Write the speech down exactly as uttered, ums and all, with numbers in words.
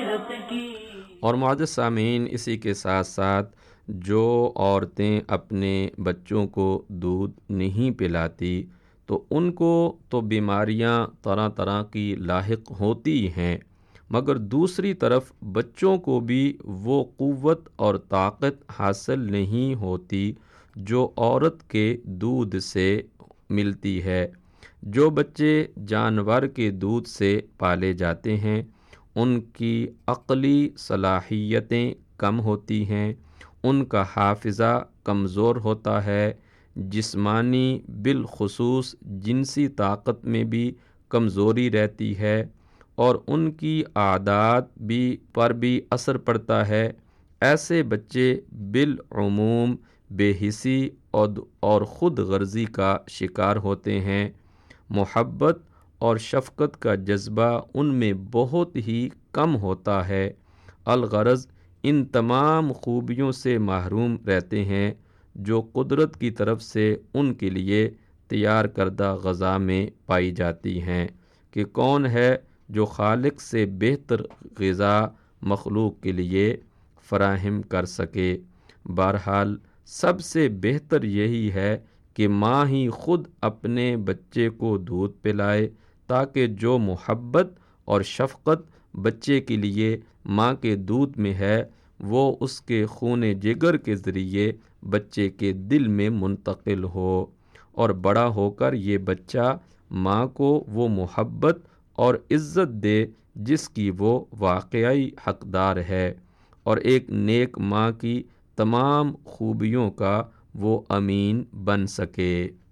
اور معزز سامعین، اسی کے ساتھ ساتھ جو عورتیں اپنے بچوں کو دودھ نہیں پلاتی تو ان کو تو بیماریاں طرح طرح کی لاحق ہوتی ہیں، مگر دوسری طرف بچوں کو بھی وہ قوت اور طاقت حاصل نہیں ہوتی جو عورت کے دودھ سے ملتی ہے۔ جو بچے جانور کے دودھ سے پالے جاتے ہیں ان کی عقلی صلاحیتیں کم ہوتی ہیں، ان کا حافظہ کمزور ہوتا ہے، جسمانی بالخصوص جنسی طاقت میں بھی کمزوری رہتی ہے، اور ان کی عادات بھی پر بھی اثر پڑتا ہے۔ ایسے بچے بالعموم بے حسی اور خود غرضی کا شکار ہوتے ہیں۔ محبت اور شفقت کا جذبہ ان میں بہت ہی کم ہوتا ہے، الغرض ان تمام خوبیوں سے محروم رہتے ہیں جو قدرت کی طرف سے ان کے لیے تیار کردہ غذا میں پائی جاتی ہیں، کہ کون ہے جو خالق سے بہتر غذا مخلوق کے لیے فراہم کر سکے۔ بہرحال سب سے بہتر یہی ہے کہ ماں ہی خود اپنے بچے کو دودھ پلائے، تاکہ جو محبت اور شفقت بچے کے لیے ماں کے دودھ میں ہے وہ اس کے خون جگر کے ذریعے بچے کے دل میں منتقل ہو، اور بڑا ہو کر یہ بچہ ماں کو وہ محبت اور عزت دے جس کی وہ واقعی حقدار ہے، اور ایک نیک ماں کی تمام خوبیوں کا وہ امین بن سکے۔